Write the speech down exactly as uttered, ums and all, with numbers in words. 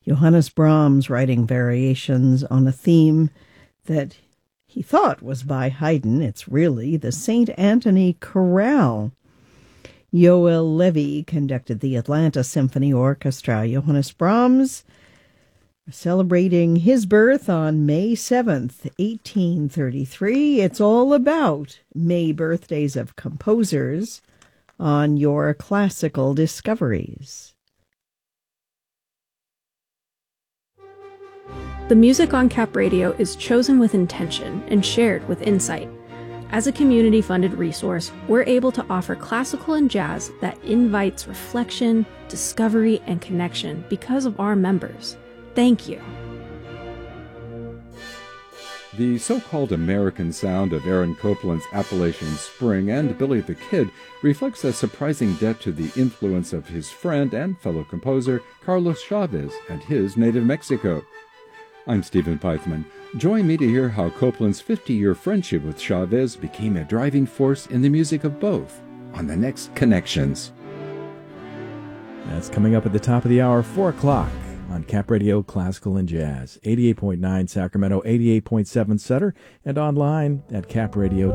Johannes Brahms writing variations on a theme that he thought was by Haydn. It's really the Saint Anthony Chorale. Yoel Levy conducted the Atlanta Symphony Orchestra. Johannes Brahms, celebrating his birth on May seventh, eighteen thirty-three. It's all about May birthdays of composers on your Classical Discoveries. The music on Cap Radio is chosen with intention and shared with insight. As a community-funded resource, we're able to offer classical and jazz that invites reflection, discovery, and connection because of our members. Thank you. The so-called American sound of Aaron Copland's Appalachian Spring and Billy the Kid reflects a surprising debt to the influence of his friend and fellow composer Carlos Chavez and his native Mexico. I'm Stephen Peitzman. Join me to hear how Copland's fifty-year friendship with Chavez became a driving force in the music of both on the next Connections. That's coming up at the top of the hour, four o'clock on Cap Radio Classical and Jazz, eighty-eight point nine Sacramento, eighty-eight point seven Sutter, and online at cap radio